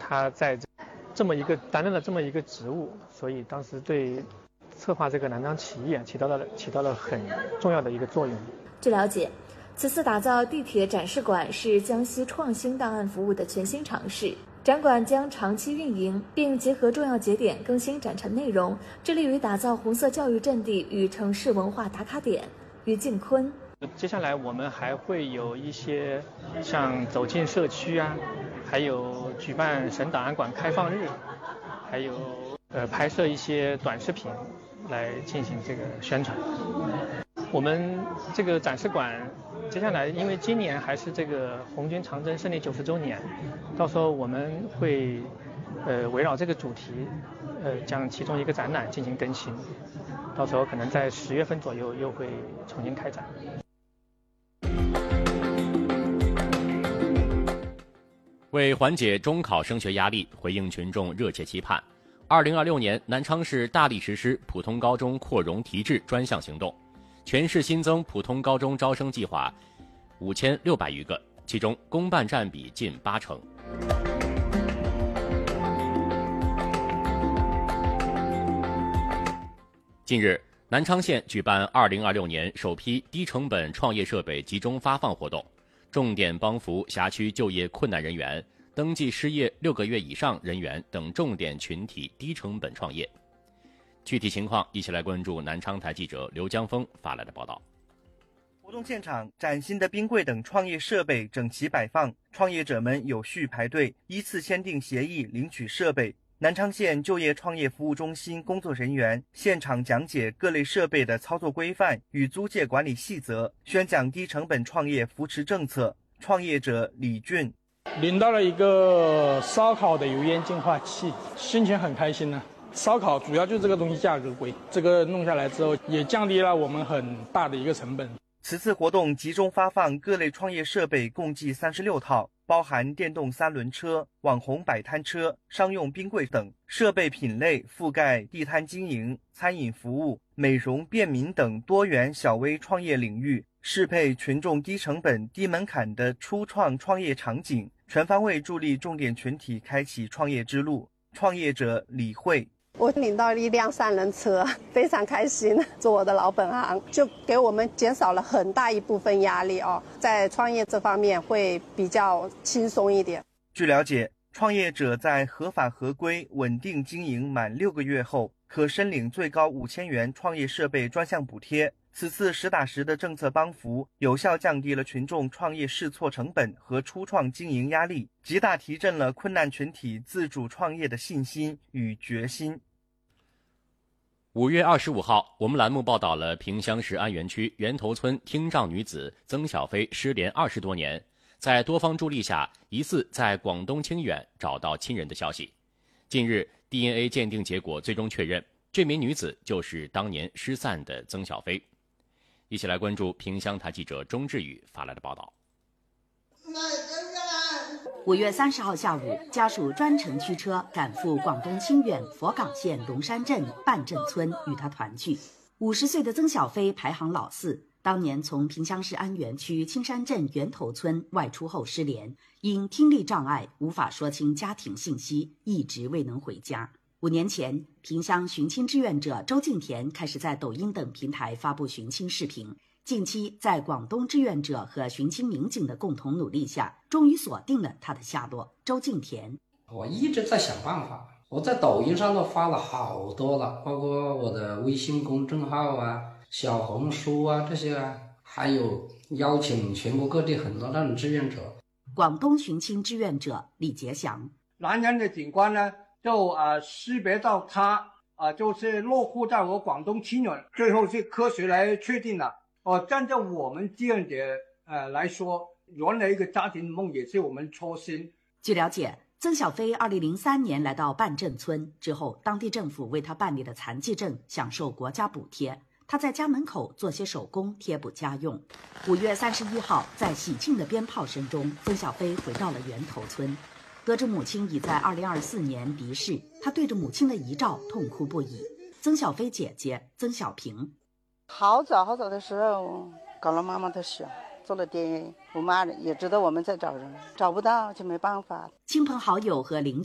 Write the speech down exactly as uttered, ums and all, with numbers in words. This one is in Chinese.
他在这么一个担任了这么一个职务，所以当时对策划这个南昌起义起到了起到了很重要的一个作用。 据了解，此次打造地铁展示馆是江西创新档案服务的全新尝试。展馆将长期运营，并结合重要节点更新展陈内容，致力于打造红色教育阵地与城市文化打卡点。于静坤， 接下来我们还会有一些像走进社区啊，还有举办省档案馆开放日，还有呃拍摄一些短视频来进行这个宣传。我们这个展示馆接下来，因为今年还是这个红军长征胜利九十周年，到时候我们会呃围绕这个主题，呃将其中一个展览进行更新，到时候可能在十月份左右又会重新开展。 为缓解中考升学压力，回应群众热切期盼，二零二六年南昌市大力实施普通高中扩容提质专项行动，全市新增普通高中招生计划五千六百余个，其中公办占比近八成。近日，南昌县举办二零二六年首批低成本创业设备集中发放活动，重点帮扶辖区就业困难人员、登记失业六个月以上人员等重点群体低成本创业。具体情况，一起来关注南昌台记者刘江峰发来的报道。 活动现场，崭新的冰柜等创业设备整齐摆放，创业者们有序排队，依次签订协议领取设备。南昌县就业创业服务中心工作人员现场讲解各类设备的操作规范与租借管理细则，宣讲低成本创业扶持政策。创业者李俊， 领到了一个烧烤的油烟净化器，心情很开心呢、啊。烧烤主要就是这个东西价格贵，这个弄下来之后也降低了我们很大的一个成本。 此次活动集中发放各类创业设备共计三十六套，包含电动三轮车、网红摆摊车、商用冰柜等，设备品类覆盖地摊经营、餐饮服务、美容便民等多元小微创业领域，适配群众低成本低门槛的初创创业场景，全方位助力重点群体开启创业之路。创业者李慧， 我领到一辆三轮车，非常开心，做我的老本行，就给我们减少了很大一部分压力哦，在创业这方面会比较轻松一点。 据了解，创业者在合法合规稳定经营满六个月后，可申领最高五千元创业设备专项补贴。此次实打实的政策帮扶，有效降低了群众创业试错成本和初创经营压力，极大提振了困难群体自主创业的信心与决心。 五月二十五号，我们栏目报道了萍乡市安源区源头村听障女子曾小飞失联二十多年，在多方助力下，疑似在广东清远找到亲人的消息。近日 D N A 鉴定结果最终确认，这名女子就是当年失散的曾小飞。一起来关注萍乡台记者钟志宇发来的报道。 五月三十号下午，家属专程驱车赶赴广东清远佛冈县龙山镇半镇村与他团聚。五十岁的曾小飞排行老四，当年从萍乡市安源区青山镇源头村外出后失联，因听力障碍无法说清家庭信息，一直未能回家。五年前，萍乡寻亲志愿者周敬田开始在抖音等平台发布寻亲视频。近期，在广东志愿者和寻亲民警的共同努力下，终于锁定了他的下落。周敬田， 我一直在想办法，我在抖音上都发了好多了，包括我的微信公众号啊、小红书啊这些啊，还有邀请全国各地很多那种志愿者。 广东寻亲志愿者李杰祥， 男人的警官呢，就呃识别到他啊、呃，就是落户在我广东清远，最后是科学来确定了。哦，站在我们志愿者呃来说，原来一个家庭梦也是我们初心。 据了解，曾小飞二零零三年来到半镇村之后，当地政府为他办理了残疾证，享受国家补贴。他在家门口做些手工贴补家用。五月三十一号，在喜庆的鞭炮声中，曾小飞回到了源头村。得知母亲已在二零二四年离世，他对着母亲的遗照痛哭不已。曾小飞姐姐曾小平， 好早好早的时候搞了妈妈的血，做了 D N A， 我妈也知道我们在找人，找不到就没办法。 亲朋好友和邻